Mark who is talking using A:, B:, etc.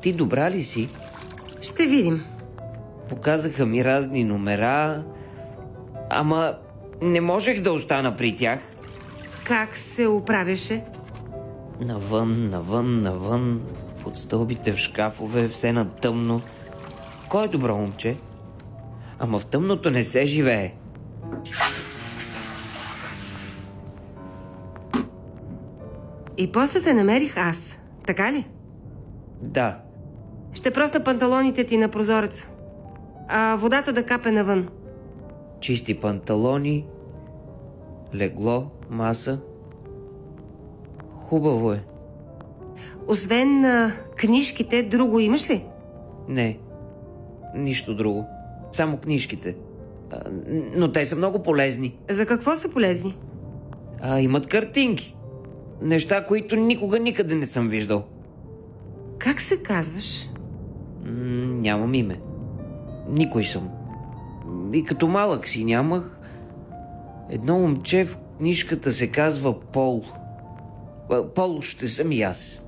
A: Ти добра ли си?
B: Ще видим.
A: Показаха ми разни номера, ама не можех да остана при тях.
B: Как се оправяше?
A: Навън, под стълбите в шкафове, все на тъмно. Кой е добро момче? Ама в тъмното не се живее.
B: И после те намерих аз. Така ли?
A: Да,
B: Ще проста панталоните ти на прозореца. А водата да капе навън.
A: чисти панталони, легло, маса. Хубаво е.
B: Освен книжките, друго имаш ли?
A: Не, нищо друго. Само книжките. Но те са много полезни.
B: За какво са полезни?
A: Имат картинки. Неща, които никога никъде не съм виждал.
B: Как се казваш?
A: Нямам име. Никой съм. И като малък си нямах. Едно момче в книжката се казва Пол. Пол ще съм и аз.